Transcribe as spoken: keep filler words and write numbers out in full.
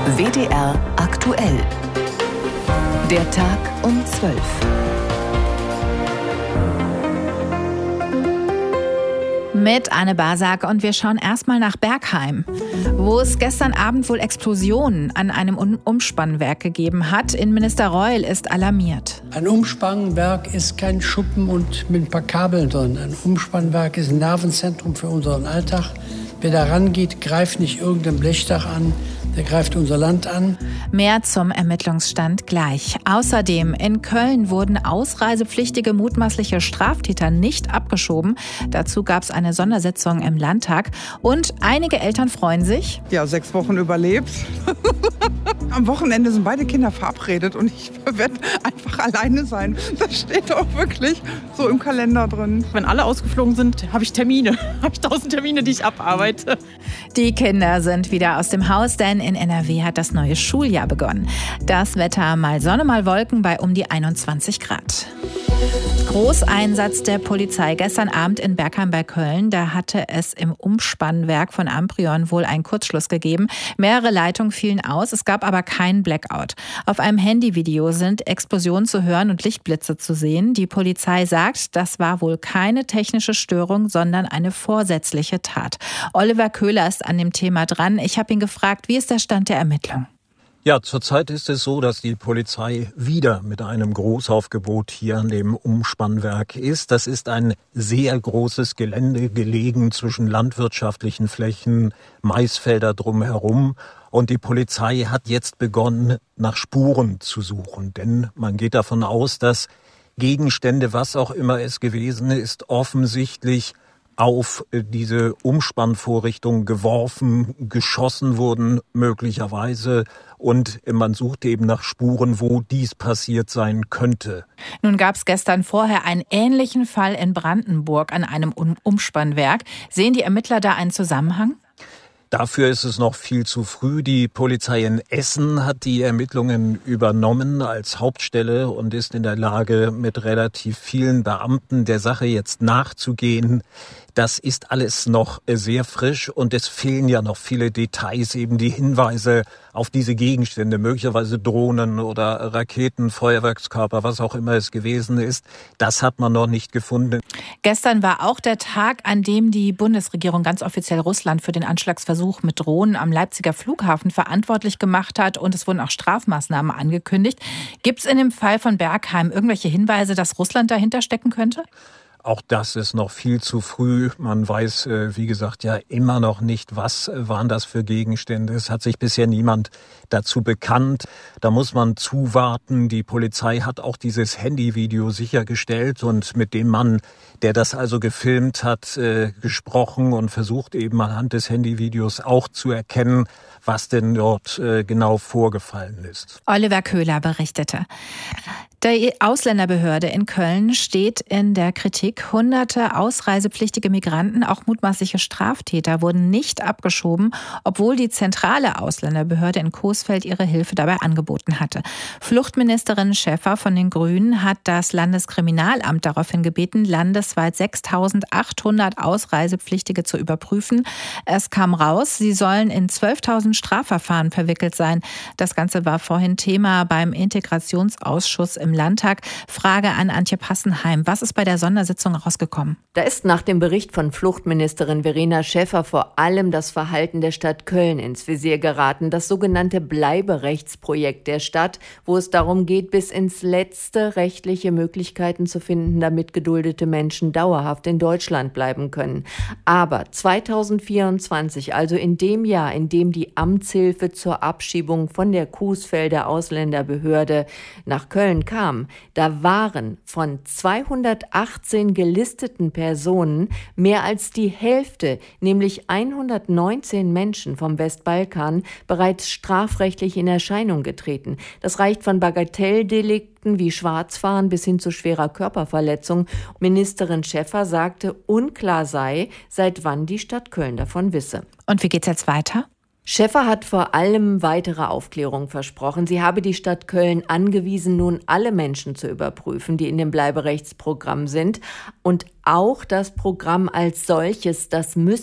W D R aktuell. Der Tag um zwölf. Mit Anne Basak und wir schauen erstmal nach Bergheim, wo es gestern Abend wohl Explosionen an einem Umspannwerk gegeben hat. Innenminister Reul ist alarmiert. Ein Umspannwerk ist kein Schuppen und mit ein paar Kabeln drin. Ein Umspannwerk ist ein Nervenzentrum für unseren Alltag. Wer da rangeht, greift nicht irgendein Blechdach an, der greift unser Land an. Mehr zum Ermittlungsstand gleich. Außerdem, in Köln wurden ausreisepflichtige mutmaßliche Straftäter nicht abgeschoben. Dazu gab es eine Sondersitzung im Landtag. Und einige Eltern freuen sich. Ja, sechs Wochen überlebt. Am Wochenende sind beide Kinder verabredet und ich werde einfach alleine sein. Das steht auch wirklich so im Kalender drin. Wenn alle ausgeflogen sind, habe ich Termine. habe ich tausend Termine, die ich abarbeite. Die Kinder sind wieder aus dem Haus, denn in N R W hat das neue Schuljahr begonnen. Das Wetter mal Sonne, mal Wolken bei um die einundzwanzig Grad. Großeinsatz der Polizei gestern Abend in Bergheim bei Köln. Da hatte es im Umspannwerk von Amprion wohl einen Kurzschluss gegeben. Mehrere Leitungen fielen aus, es gab aber keinen Blackout. Auf einem Handyvideo sind Explosionen zu hören und Lichtblitze zu sehen. Die Polizei sagt, das war wohl keine technische Störung, sondern eine vorsätzliche Tat. Oliver Köhler ist an dem Thema dran. Ich habe ihn gefragt, wie ist der Stand der Ermittlung? Ja, zurzeit ist es so, dass die Polizei wieder mit einem Großaufgebot hier an dem Umspannwerk ist. Das ist ein sehr großes Gelände, gelegen zwischen landwirtschaftlichen Flächen, Maisfelder drumherum. Und die Polizei hat jetzt begonnen, nach Spuren zu suchen. Denn man geht davon aus, dass Gegenstände, was auch immer es gewesen ist, offensichtlich auf diese Umspannvorrichtung geworfen, geschossen wurden möglicherweise. Und man sucht eben nach Spuren, wo dies passiert sein könnte. Nun gab es gestern vorher einen ähnlichen Fall in Brandenburg an einem Umspannwerk. Sehen die Ermittler da einen Zusammenhang? Dafür ist es noch viel zu früh. Die Polizei in Essen hat die Ermittlungen übernommen als Hauptstelle und ist in der Lage, mit relativ vielen Beamten der Sache jetzt nachzugehen. Das ist alles noch sehr frisch und es fehlen ja noch viele Details, eben die Hinweise auf diese Gegenstände, möglicherweise Drohnen oder Raketen, Feuerwerkskörper, was auch immer es gewesen ist. Das hat man noch nicht gefunden. Gestern war auch der Tag, an dem die Bundesregierung ganz offiziell Russland für den Anschlagsversuch mit Drohnen am Leipziger Flughafen verantwortlich gemacht hat und es wurden auch Strafmaßnahmen angekündigt. Gibt es in dem Fall von Bergheim irgendwelche Hinweise, dass Russland dahinter stecken könnte? Auch das ist noch viel zu früh. Man weiß, wie gesagt, ja immer noch nicht, was waren das für Gegenstände. Es hat sich bisher niemand dazu bekannt. Da muss man zuwarten. Die Polizei hat auch dieses Handyvideo sichergestellt und mit dem Mann, der das also gefilmt hat, äh, gesprochen und versucht eben anhand des Handyvideos auch zu erkennen, was denn dort äh, genau vorgefallen ist. Oliver Köhler berichtete. Die Ausländerbehörde in Köln steht in der Kritik. Hunderte ausreisepflichtige Migranten, auch mutmaßliche Straftäter, wurden nicht abgeschoben, obwohl die zentrale Ausländerbehörde in Coesfeld ihre Hilfe dabei angeboten hatte. Fluchtministerin Schäfer von den Grünen hat das Landeskriminalamt daraufhin gebeten, landesweit sechstausendachthundert Ausreisepflichtige zu überprüfen. Es kam raus, sie sollen in zwölftausend Strafverfahren verwickelt sein. Das Ganze war vorhin Thema beim Integrationsausschuss im Landtag. Frage an Antje Passenheim. Was ist bei der Sondersitzung rausgekommen? Da ist nach dem Bericht von Fluchtministerin Verena Schäfer vor allem das Verhalten der Stadt Köln ins Visier geraten. Das sogenannte Bleiberechtsprojekt der Stadt, wo es darum geht, bis ins Letzte rechtliche Möglichkeiten zu finden, damit geduldete Menschen dauerhaft in Deutschland bleiben können. Aber zweitausendvierundzwanzig, also in dem Jahr, in dem die Amtshilfe zur Abschiebung von der Coesfelder Ausländerbehörde nach Köln kam, da waren von zweihundertachtzehn gelisteten Personen mehr als die Hälfte, nämlich hundertneunzehn Menschen vom Westbalkan, bereits strafrechtlich in Erscheinung getreten. Das reicht von Bagatelldelikten wie Schwarzfahren bis hin zu schwerer Körperverletzung. Ministerin Schäfer sagte, unklar sei, seit wann die Stadt Köln davon wisse. Und wie geht's jetzt weiter? Schäfer hat vor allem weitere Aufklärung versprochen. Sie habe die Stadt Köln angewiesen, nun alle Menschen zu überprüfen, die in dem Bleiberechtsprogramm sind. Und auch das Programm als solches, das müsse